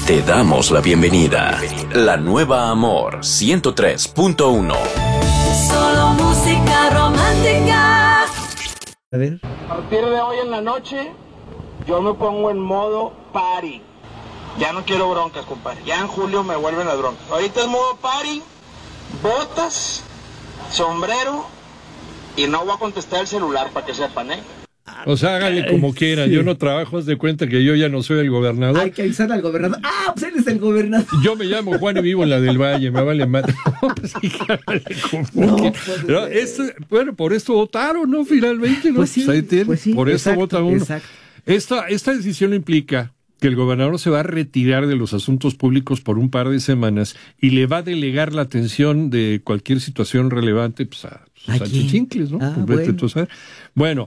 Te damos la bienvenida. La nueva Amor 103.1. Solo música romántica. A ver. A partir de hoy en la noche, yo me pongo en modo party. Ya no quiero broncas, compadre. Ya en julio me vuelven las broncas. Ahorita es modo party, botas, sombrero, y no voy a contestar el celular para que sepan, ¿eh? O sea, hágale como quieran. Sí. Yo no trabajo, haz de cuenta que yo ya no soy el gobernador. Hay que avisarle al gobernador. Pues él es el gobernador. Yo me llamo Juan y vivo en la del Valle, me vale madre. Sí, hágale como quieran. Pero bueno, por esto votaron, ¿no? Finalmente, ¿no? Pues sí, ahí tiene. pues sí, Por eso exacto, vota uno. exacto. Esta decisión implica que el gobernador se va a retirar de los asuntos públicos por un par de semanas y le va a delegar la atención de cualquier situación relevante pues, a Chichincles, ¿no? Bueno. Bueno,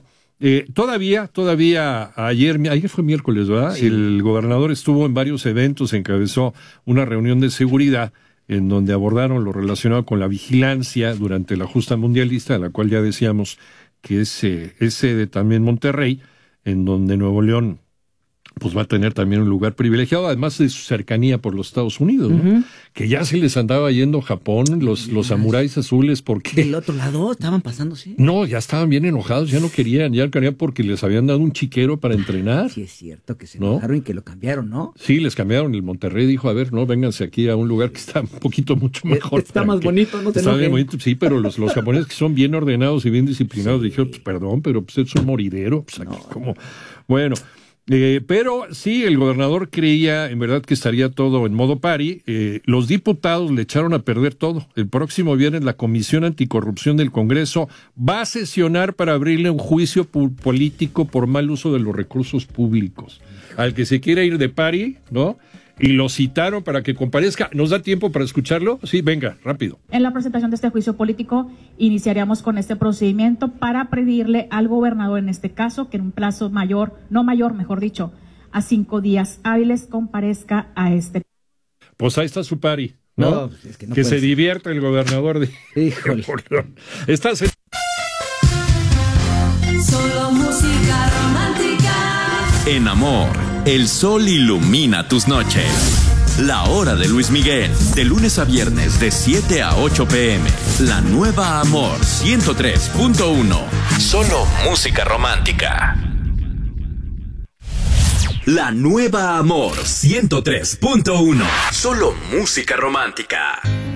todavía ayer fue miércoles, ¿verdad? Sí. El gobernador estuvo en varios eventos, encabezó una reunión de seguridad en donde abordaron lo relacionado con la vigilancia durante la justa mundialista, de la cual ya decíamos que es sede también Monterrey, en donde Nuevo León pues va a tener también un lugar privilegiado, además de su cercanía por los Estados Unidos, ¿no? Que ya se les andaba yendo Japón, los samuráis azules, porque... Del otro lado estaban pasándose. No, ya estaban bien enojados, ya no querían porque les habían dado un chiquero para entrenar. Sí, es cierto que se ¿No? enojaron y que lo cambiaron, ¿no? Sí, les cambiaron. El Monterrey dijo, a ver, no, vénganse aquí a un lugar que está un poquito mucho mejor. Está más bonito, no te Está bien enojes. bonito, sí, pero los japoneses que son bien ordenados y bien disciplinados dijeron, pues perdón, pero pues es un moridero. Pues aquí como... Bueno... pero sí, el gobernador creía en verdad que estaría todo en modo party. Los diputados le echaron a perder todo. El próximo viernes la Comisión Anticorrupción del Congreso va a sesionar para abrirle un juicio político por mal uso de los recursos públicos. Al que se quiera ir de party, ¿no? Y lo citaron para que comparezca. ¿Nos da tiempo para escucharlo? Sí, venga, rápido. En la presentación de este juicio político iniciaríamos con este procedimiento para pedirle al gobernador, en este caso, que en un plazo mejor dicho, a 5 días hábiles comparezca a este. Pues ahí está su party, ¿no? No, es que no que puede se ser. divierta el gobernador de... Híjole. Estás en... Solo música romántica. En Amor, el sol ilumina tus noches. La hora de Luis Miguel, de lunes a viernes de 7 a 8 p.m. La nueva Amor 103.1. Solo música romántica. La nueva Amor 103.1. Solo música romántica.